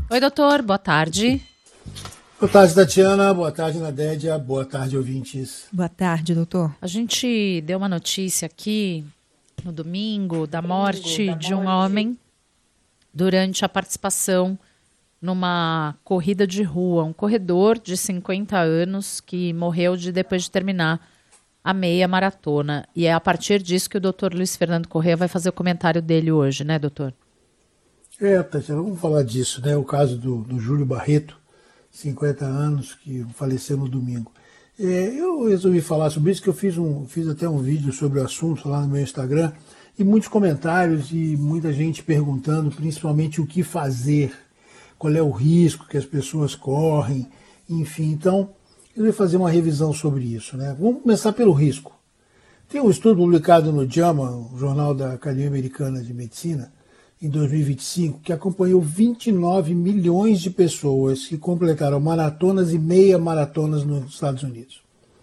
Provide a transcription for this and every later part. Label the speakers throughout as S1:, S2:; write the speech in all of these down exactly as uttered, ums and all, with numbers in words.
S1: Oi, doutor, boa tarde.
S2: Boa tarde, Tatiana. Boa tarde, Nadédia. Boa tarde, ouvintes.
S3: Boa tarde, doutor.
S1: A gente deu uma notícia aqui no domingo da morte domingo, da de um morte. homem durante a participação numa corrida de rua. Um corredor de cinquenta anos que morreu de, depois de terminar a meia maratona. E é a partir disso que o doutor Luiz Fernando Corrêa vai fazer o comentário dele hoje, né, doutor?
S2: É, Tatiana, vamos falar disso, né? O caso do, do Júlio Barreto, cinquenta anos, que faleceu no domingo. É, eu resolvi falar sobre isso, que eu fiz, um, fiz até um vídeo sobre o assunto lá no meu Instagram, e muitos comentários e muita gente perguntando principalmente o que fazer, qual é o risco que as pessoas correm, enfim. Então, eu vou fazer uma revisão sobre isso, né? Vamos começar pelo risco. Tem um estudo publicado no JAMA, o Jornal da Academia Americana de Medicina, em dois mil e vinte e cinco, que acompanhou vinte e nove milhões de pessoas que completaram maratonas e meia maratonas nos Estados Unidos.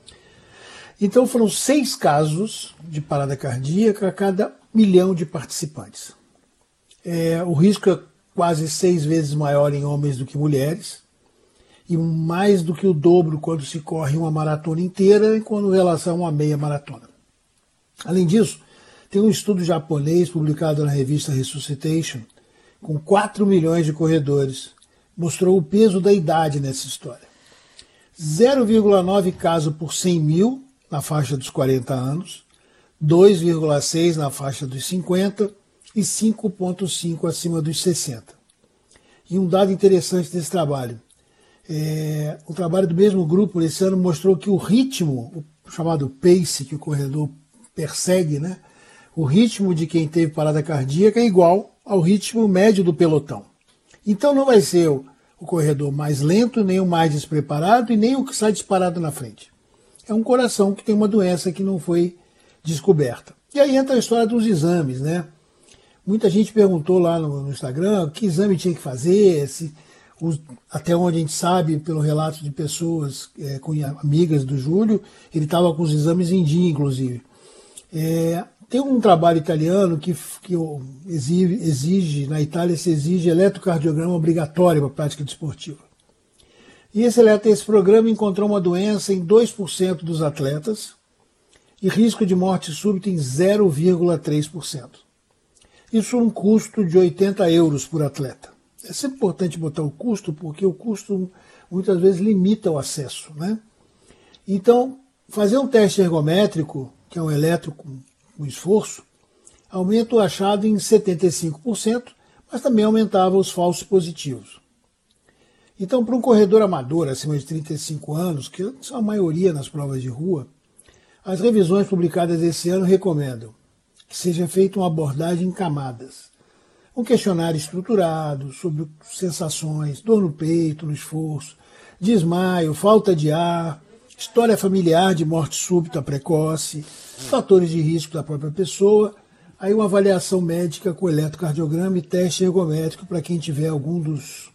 S2: Então foram seis casos de parada cardíaca a cada milhão de participantes. É, o risco é quase seis vezes maior em homens do que mulheres, e mais do que o dobro quando se corre uma maratona inteira, quando em relação a uma meia maratona. Além disso, tem um estudo japonês publicado na revista Resuscitation, com quatro milhões de corredores, mostrou o peso da idade nessa história. zero vírgula nove casos por cem mil na faixa dos quarenta anos, dois vírgula seis na faixa dos cinquenta e cinco vírgula cinco acima dos sessenta. E um dado interessante desse trabalho, é, o trabalho do mesmo grupo esse ano mostrou que o ritmo, o chamado pace que o corredor persegue, né, o ritmo de quem teve parada cardíaca é igual ao ritmo médio do pelotão. Então não vai ser o, o corredor mais lento, nem o mais despreparado e nem o que sai disparado na frente. É um coração que tem uma doença que não foi descoberta. E aí entra a história dos exames, né? Muita gente perguntou lá no, no Instagram que exame tinha que fazer, se, os, até onde a gente sabe, pelo relato de pessoas é, com, amigas do Júlio, ele estava com os exames em dia, inclusive. É, tem um trabalho italiano que, que exige, exige, na Itália se exige eletrocardiograma obrigatório para a prática desportiva. E esse, esse programa encontrou uma doença em dois por cento dos atletas e risco de morte súbita em zero vírgula três por cento. Isso é um custo de oitenta euros por atleta. É sempre importante botar o custo, porque o custo muitas vezes limita o acesso, né? Então, fazer um teste ergométrico, que é um eletro com, com esforço, aumenta o achado em setenta e cinco por cento, mas também aumentava os falsos positivos. Então, para um corredor amador acima de trinta e cinco anos, que são a maioria nas provas de rua, as revisões publicadas esse ano recomendam que seja feita uma abordagem em camadas. Um questionário estruturado sobre sensações, dor no peito, no esforço, desmaio, falta de ar, história familiar de morte súbita precoce, fatores de risco da própria pessoa, aí uma avaliação médica com eletrocardiograma e teste ergométrico para quem tiver algum dos,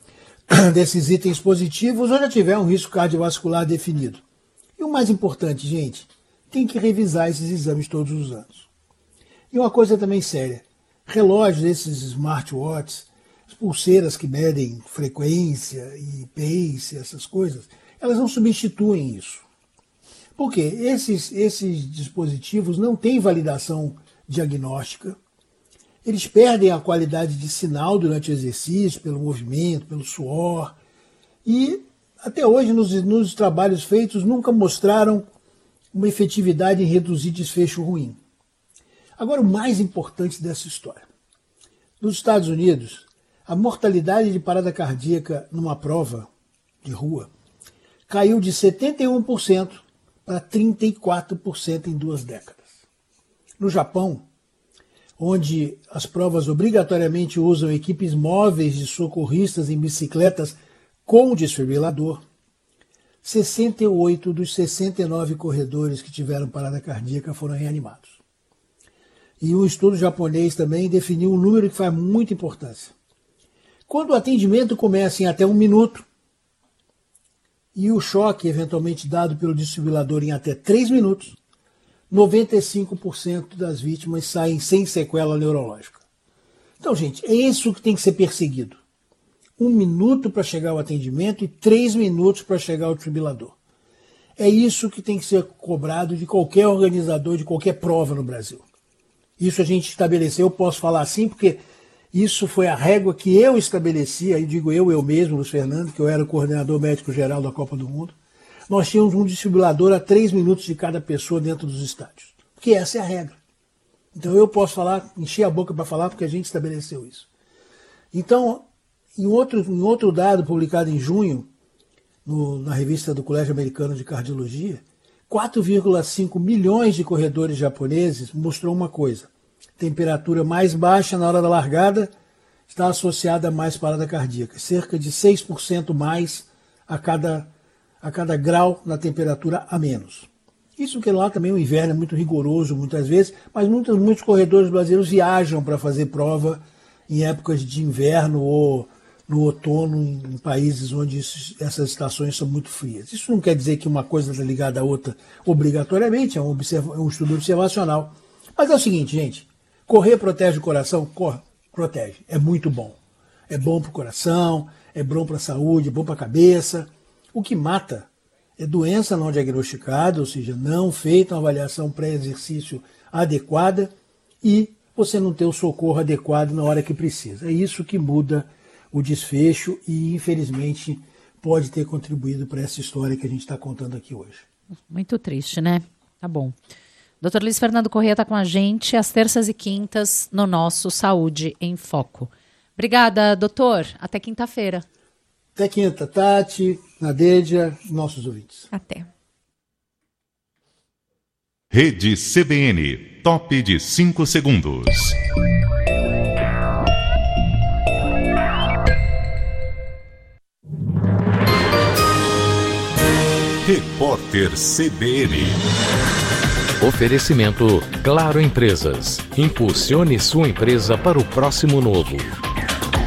S2: desses itens positivos ou já tiver um risco cardiovascular definido. E o mais importante, gente, tem que revisar esses exames todos os anos. E uma coisa também séria, relógios, esses smartwatches, as pulseiras que medem frequência e pace, essas coisas, elas não substituem isso. Por quê? Esses, esses dispositivos não têm validação diagnóstica, eles perdem a qualidade de sinal durante o exercício, pelo movimento, pelo suor, e até hoje nos, nos trabalhos feitos nunca mostraram uma efetividade em reduzir desfecho ruim. Agora, o mais importante dessa história. Nos Estados Unidos, a mortalidade de parada cardíaca numa prova de rua caiu de setenta e um por cento para trinta e quatro por cento em duas décadas. No Japão, onde as provas obrigatoriamente usam equipes móveis de socorristas em bicicletas com desfibrilador, sessenta e oito dos sessenta e nove corredores que tiveram parada cardíaca foram reanimados. E um estudo japonês também definiu um número que faz muita importância. Quando o atendimento começa em até um minuto e o choque eventualmente dado pelo desfibrilador em até três minutos, noventa e cinco por cento das vítimas saem sem sequela neurológica. Então, gente, é isso que tem que ser perseguido. um minuto para chegar ao atendimento e três minutos para chegar ao desfibrilador. É isso que tem que ser cobrado de qualquer organizador, de qualquer prova no Brasil. Isso a gente estabeleceu, eu posso falar assim, porque isso foi a régua que eu estabeleci, aí digo eu, eu mesmo, Luiz Fernando, que eu era o coordenador médico-geral da Copa do Mundo. Nós tínhamos um desfibrilador a três minutos de cada pessoa dentro dos estádios. Porque essa é a regra. Então eu posso falar, encher a boca para falar, porque a gente estabeleceu isso. Então, em outro, em outro dado publicado em junho, no, na revista do Colégio Americano de Cardiologia, quatro vírgula cinco milhões de corredores japoneses mostrou uma coisa. Temperatura mais baixa na hora da largada está associada a mais parada cardíaca. Cerca de seis por cento mais a cada, a cada grau na temperatura a menos. Isso que lá também o inverno é muito rigoroso muitas vezes, mas muitos, muitos corredores brasileiros viajam para fazer prova em épocas de inverno ou no outono em países onde isso, essas estações são muito frias. Isso não quer dizer que uma coisa está ligada à outra obrigatoriamente, é um, observa, é um estudo observacional. Mas é o seguinte, gente, correr protege o coração? Corre, protege, é muito bom. É bom para o coração, é bom para a saúde, é bom para a cabeça. O que mata é doença não diagnosticada, ou seja, não feita uma avaliação pré-exercício adequada e você não ter o socorro adequado na hora que precisa. É isso que muda o desfecho e, infelizmente, pode ter contribuído para essa história que a gente está contando aqui hoje.
S1: Muito triste, né? Tá bom. doutor Luiz Fernando Corrêa está com a gente às terças e quintas no nosso Saúde em Foco. Obrigada, doutor. Até quinta-feira.
S2: Até quinta, Tati, Nadédia, nossos ouvintes.
S1: Até.
S3: Rede C B N, top de cinco segundos. Repórter C B N.
S4: Oferecimento Claro Empresas. Impulsione sua empresa para o próximo novo.